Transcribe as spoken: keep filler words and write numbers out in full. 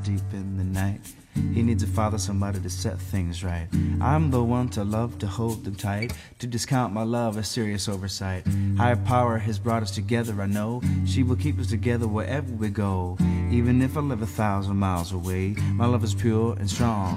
deep in the night. He needs a father, somebody to set things right. I'm the one to love, to hold them tight. To discount my love is serious oversight. Higher power has brought us together, I know. She will keep us together wherever we go. Even if I live a thousand miles away, my love is pure and strong.